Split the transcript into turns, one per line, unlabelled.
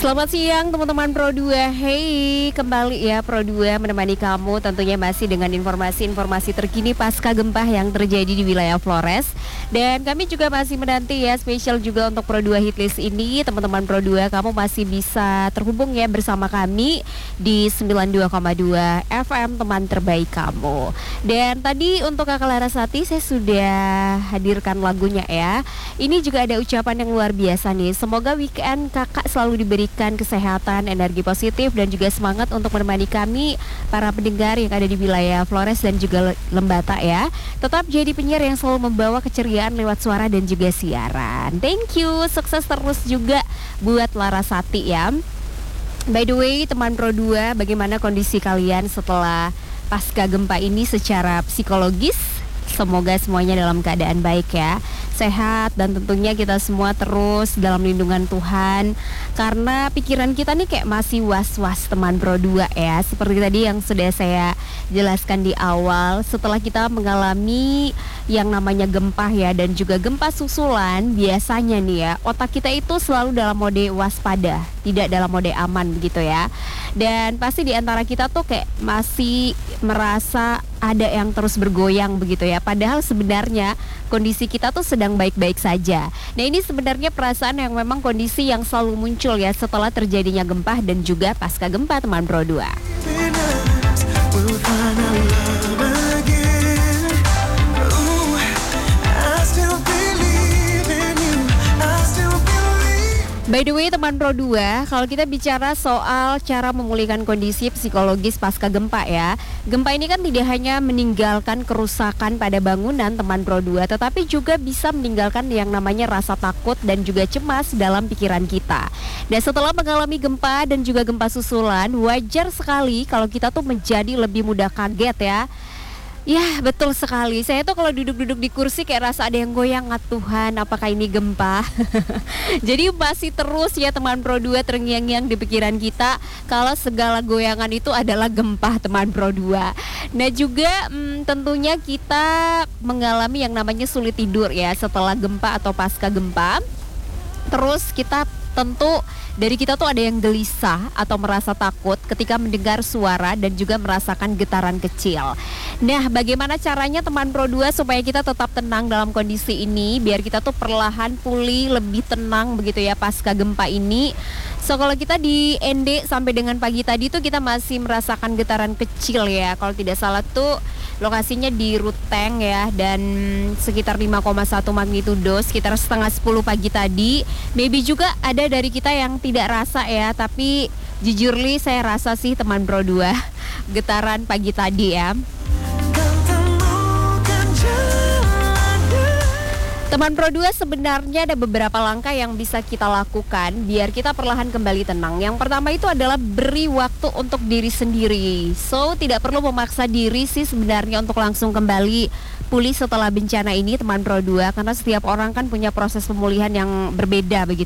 Selamat siang teman-teman Pro 2. Hey, kembali ya Pro 2 menemani kamu tentunya masih dengan informasi-informasi terkini pasca gempa yang terjadi di wilayah Flores. Dan kami juga masih menanti ya spesial juga untuk Pro 2 Hitlist ini. Teman-teman Pro 2, kamu masih bisa terhubung ya bersama kami di 92,2 FM teman terbaik kamu. Dan tadi untuk Kakak Larasati saya sudah hadirkan lagunya ya. Ini juga ada ucapan yang luar biasa nih. Semoga weekend Kakak selalu diberikan kesehatan, energi positif dan juga semangat untuk menemani kami para pendengar yang ada di wilayah Flores dan juga Lembata ya. Tetap jadi penyiar yang selalu membawa keceriaan lewat suara dan juga siaran. Thank you, sukses terus juga buat Larasati ya. By the way, teman Pro 2, bagaimana kondisi kalian setelah pasca gempa ini secara psikologis? Semoga semuanya dalam keadaan baik ya, sehat, dan tentunya kita semua terus dalam lindungan Tuhan. Karena pikiran kita nih kayak masih was-was teman Pro 2 ya. Seperti tadi yang sudah saya jelaskan di awal, setelah kita mengalami yang namanya gempa ya, dan juga gempa susulan, biasanya nih ya, otak kita itu selalu dalam mode waspada, tidak dalam mode aman begitu ya. Dan pasti di antara kita tuh kayak masih merasa ada yang terus bergoyang begitu ya. Padahal sebenarnya kondisi kita tuh sedang baik-baik saja. Nah, ini sebenarnya perasaan yang memang kondisi yang selalu muncul ya setelah terjadinya gempa dan juga pasca gempa teman Pro 2. By the way teman Pro 2, kalau kita bicara soal cara memulihkan kondisi psikologis pasca gempa ya, gempa ini kan tidak hanya meninggalkan kerusakan pada bangunan teman Pro 2, tetapi juga bisa meninggalkan yang namanya rasa takut dan juga cemas dalam pikiran kita. Dan setelah mengalami gempa dan juga gempa susulan, wajar sekali kalau kita tuh menjadi lebih mudah kaget ya. Ya betul sekali, saya tuh kalau duduk-duduk di kursi kayak rasa ada yang goyang, Tuhan apakah ini gempa. Jadi masih terus ya teman Pro 2 terngiang-ngiang di pikiran kita kalau segala goyangan itu adalah gempa teman Pro 2. Nah juga tentunya kita mengalami yang namanya sulit tidur ya setelah gempa atau pasca gempa. Terus kita tentu dari kita tuh ada yang gelisah atau merasa takut ketika mendengar suara dan juga merasakan getaran kecil. Nah, bagaimana caranya teman Pro 2 supaya kita tetap tenang dalam kondisi ini, biar kita tuh perlahan pulih lebih tenang begitu ya pasca gempa ini. So kalau kita di ND sampai dengan pagi tadi tuh kita masih merasakan getaran kecil ya. Kalau tidak salah tuh lokasinya di Ruteng ya, dan sekitar 5,1 magnitudo, sekitar setengah 10 pagi tadi. Maybe juga ada dari kita yang tidak rasa ya, tapi jujurly saya rasa sih teman Pro 2 getaran pagi tadi ya. Teman Pro 2, sebenarnya ada beberapa langkah yang bisa kita lakukan biar kita perlahan kembali tenang. Yang pertama itu adalah beri waktu untuk diri sendiri. So, tidak perlu memaksa diri sih sebenarnya untuk langsung kembali pulih setelah bencana ini teman Pro 2. Karena setiap orang kan punya proses pemulihan yang berbeda begitu.